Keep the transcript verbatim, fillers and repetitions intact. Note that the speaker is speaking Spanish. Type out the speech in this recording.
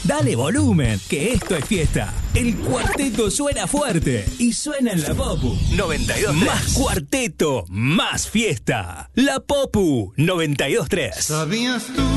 Dale volumen, que esto es fiesta. El cuarteto suena fuerte y suena en la Popu noventa y dos punto tres. Más cuarteto, más fiesta. La Popu noventa y dos punto tres. ¿Sabías tú